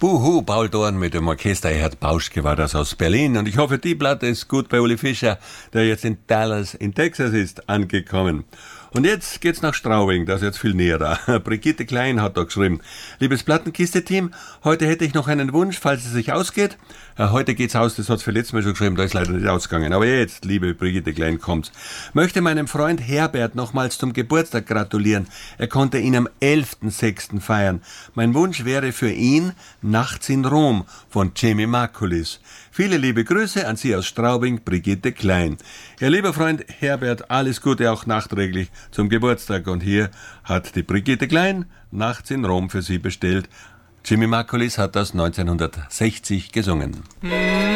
Buhu, Paul Dorn mit dem Orchester Erhard Bauschke war das aus Berlin. Und ich hoffe, die Platte ist gut bei Uli Fischer, der jetzt in Dallas in Texas ist, angekommen. Und jetzt geht's nach Straubing, das ist jetzt viel näher da. Brigitte Klein hat da geschrieben: Liebes Plattenkiste-Team, heute hätte ich noch einen Wunsch, falls es sich ausgeht. Heute geht's aus, das hat's für letztes Mal schon geschrieben, da ist leider nicht ausgegangen. Aber jetzt, liebe Brigitte Klein, kommt's. Möchte meinem Freund Herbert nochmals zum Geburtstag gratulieren. Er konnte ihn am 11.06. feiern. Mein Wunsch wäre für ihn Nachts in Rom von Jamie Markulis. Viele liebe Grüße an Sie aus Straubing, Brigitte Klein. Ihr lieber Freund Herbert, alles Gute auch nachträglich zum Geburtstag. Und hier hat die Brigitte Klein Nachts in Rom für Sie bestellt. Jimmy Markulis hat das 1960 gesungen.